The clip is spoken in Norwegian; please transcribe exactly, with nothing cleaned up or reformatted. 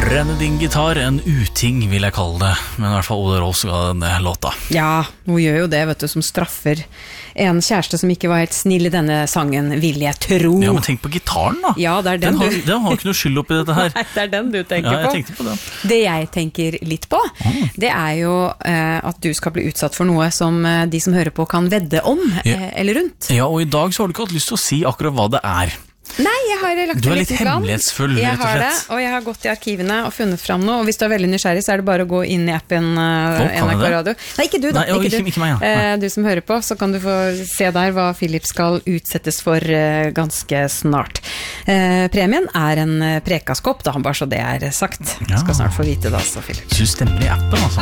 Brenne din gitar, en uting vil jeg kalle det. Men i hvert fall Ole Rolf ga denne låta. Ja, hun gjør jo det, vet du, som straffer en kjæreste som ikke var helt snill i denne sangen, vil jeg tro. Ja, men tenk på gitaren da. Ja, det er den, den har, du... Den har ikke noe skyld oppi dette her. Nei, det er den du tenker ja, jeg på. tenkte på den. Det jeg tenker litt på, mm. det er jo eh, at du skal bli utsatt for noe som eh, de som hører på kan vedde om, ja. eh, eller rundt. Ja, og i dag så har du ikke hatt lyst til å si akkurat hva det er. Nei, jeg har lagt Du er det litt hemmelighetsfull, jeg rett og slett. har det, og jeg har gått i arkivene og funnet frem noe, og hvis du er veldig nysgjerrig, så er det bare å gå inn i appen uh, N R K Radio. Nei, ikke du da, Nei, ikke, ikke, du. ikke meg, ja. uh, du som hører på, så kan du få se der hva Philip skal utsettes for uh, ganske snart. Uh, premien er en prekaskopp, da, bare så det er sagt. Du skal snart få vite det, altså, Philip. Så du stemmer i appen, altså?